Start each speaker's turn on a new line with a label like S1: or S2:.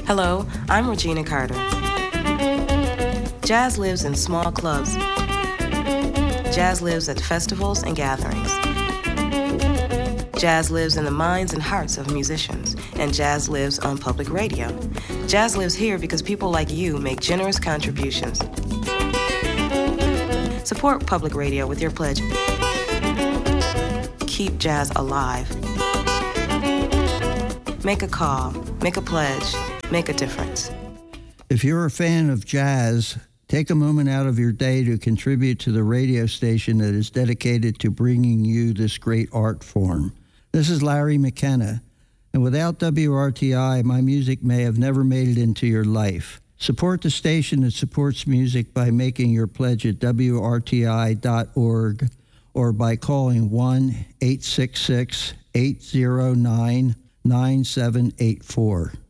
S1: Hello, I'm Regina Carter. Jazz lives in small clubs. Jazz lives at festivals and gatherings. Jazz lives in the minds and hearts of musicians, and jazz lives on public radio. Jazz lives here because people like you make generous contributions. Support public radio with your pledge. Keep jazz alive. Make a call, make a pledge, make a difference.
S2: If you're a fan of jazz, take a moment out of your day to contribute to the radio station that is dedicated to bringing you this great art form. This is Larry McKenna, and without WRTI, my music may have never made it into your life. Support the station that supports music by making your pledge at WRTI.org or by calling 1-866-809-9784.